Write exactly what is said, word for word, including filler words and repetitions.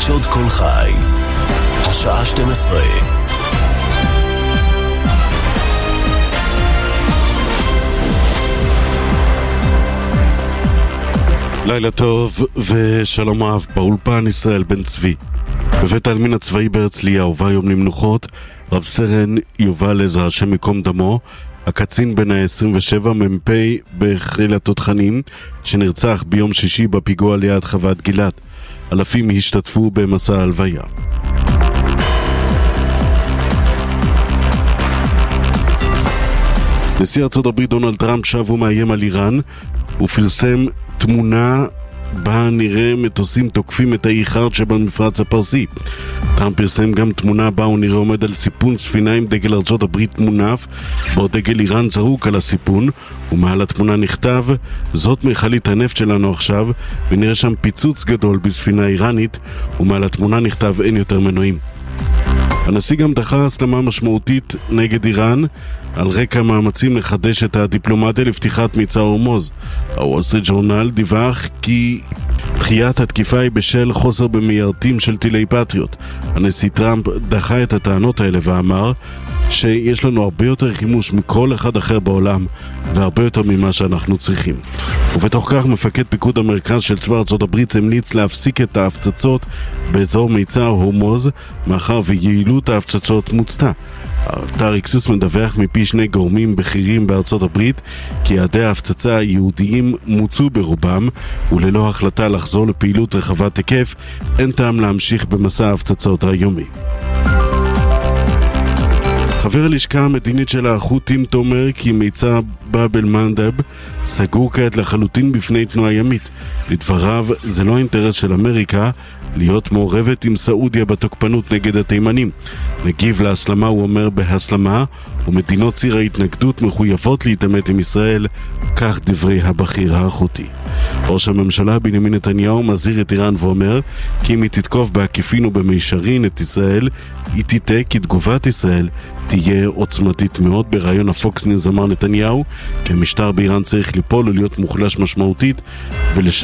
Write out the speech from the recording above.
חדשות כל חי, השעה שתים עשרה. לילה טוב ושלום רב, באולפן ישראל בן צבי. בבית העלמין הצבאי בהרצליה הובא היום למנוחות רב סרן יובל עזרא, השם ייקום דמו, הקצין בן ה-עשרים ושבע, מ"פ בחיל התותחנים, שנרצח ביום שישי בפיגוע ליד חוות גלעד. אלפים השתתפו במסע ההלוויה. נשיא ארצות הברית דונלד טראמפ שב ומאיים על איראן ופרסם תמונה בה נראה מטוסים תוקפים את האי חארד שבמפרץ הפרסי. טראמפ פרסם גם תמונה בה הוא נראה עומד על סיפון ספינה עם דגל ארצות הברית מונף, בו דגל איראן זרוק על הסיפון, ומעל התמונה נכתב: זאת מכלית הנפט שלנו עכשיו, ונראה שם פיצוץ גדול בספינה איראנית, ומעל התמונה נכתב: אין יותר מנועים. הנשיא גם דחה הסלמה משמעותית נגד איראן על רקע מאמצים לחדש את הדיפלומטיה לפתיחת מצר הורמוז. הוול סטריט ג'ורנל דיווח כי דחיית התקיפה היא בשל חוסר במיירטים של טילי פטריוט. הנשיא טראמפ דחה את הטענות האלה ואמר שיש לנו הרבה יותר חימוש מכל אחד אחר בעולם והרבה יותר ממה שאנחנו צריכים. ובתוך כך מפקד פיקוד המרכז של צבא ארצות הברית המליץ להפסיק את ההפצצות באזור מצר הורמוז מאחר ויעילות ההפצצות מוצתה. האתר אקסיס מדווח מפי שני גורמים בכירים בארצות הברית כי יעדי ההפצצה היהודיים מוצו ברובם, וללא החלטה לחזור לפעילות רחבת היקף אין טעם להמשיך במסע ההפצצות היומי. חבר הלשכה המדינית של החות'ים תומר כי מיצר באב אל-מנדב סגור כעת לחלוטין בפני תנועה ימית. לדבריו, זה לא האינטרס של אמריקה להיות מעורבת עם סעודיה בתוקפנות נגד התימנים. נגיב להסלמה, הוא אומר, בהסלמה, ומדינות ציר ההתנגדות מחויבות להתעמת עם ישראל, כך דברי הבכיר החותי. ראש הממשלה בנימין נתניהו מזהיר את איראן ואומר כי אם היא תתקוף בעקיפין ובמישרין את ישראל, היא תיטה כי תגובת ישראל תהיה עוצמתית מאוד. בראיון הפוקס ניוז אמר נתניהו כי המשטר באיראן צריך ליפול ולהיות מוחלש משמעותית ולש